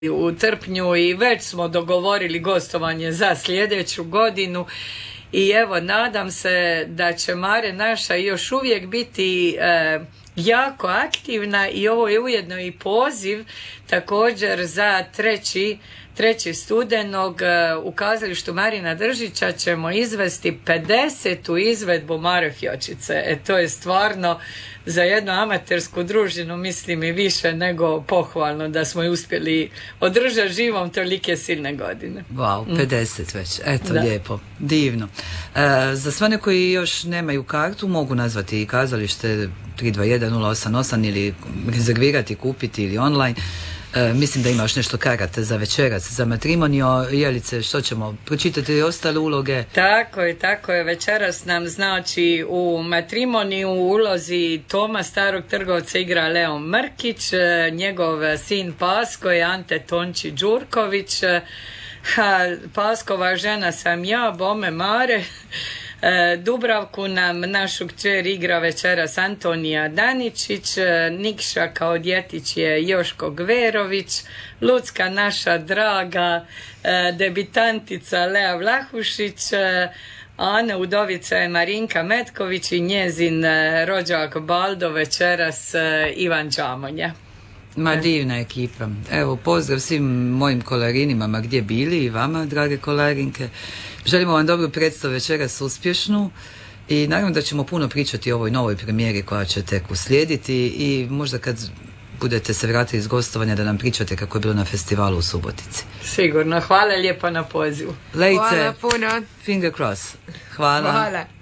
u Trpnju i već smo dogovorili gostovanje za sljedeću godinu. I evo, nadam se da će Mare naša još uvijek biti jako aktivna i ovo je ujedno i poziv također za 3. studenog u kazalištu Marina Držića ćemo izvesti 50. izvedbu Mare Fjočice. To je stvarno za jednu amatersku družinu, mislim, i više nego pohvalno da smo uspjeli održati živom tolike silne godine. Wow, 50 već. Eto, da. Lijepo, divno. Za sve one koji još nemaju kartu, mogu nazvati i kazalište 321 088 ili rezervirati, kupiti ili online. Mislim da ima još nešto karata za večerac, za matrimonio. Jelice, što ćemo pročitati i ostale uloge? Tako je. Večeras nam znači u matrimoniju u ulozi Toma Starog trgovca igra Leon Mrkić, njegov sin Pasko je Ante Tonči Đurković, Paskova žena sam ja, bome Mare. Dubravku nam našu kćer igra večeras Antonija Daničić, Nikša kao djetić je Joško Gverović, Lucka naša draga debitantica Lea Vlahušić, Ana Udovica je Marinka Metković i njezin rođak Baldo večeras Ivan Đamonja. Ma divna ekipa. Evo, pozdrav svim mojim kolerinima ma gdje bili i vama, drage kolerinke. Želimo vam dobru predstavu večeras, uspješnu, i naravno da ćemo puno pričati o ovoj novoj premijeri koja će tek uslijediti i možda kad budete se vratili iz gostovanja da nam pričate kako je bilo na festivalu u Subotici. Sigurno, hvala lijepo na pozivu. Lejce, hvala puno. Finger cross. Hvala. Hvala.